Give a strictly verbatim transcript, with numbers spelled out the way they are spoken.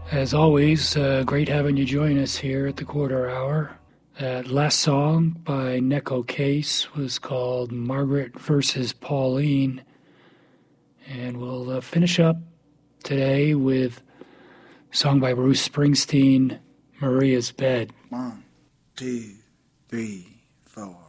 As always, uh, great having you join us here at the quarter hour. That last song by Neko Case was called Margaret versus Pauline. And we'll uh, finish up today with a song by Bruce Springsteen, Maria's Bed. One, two, three, four.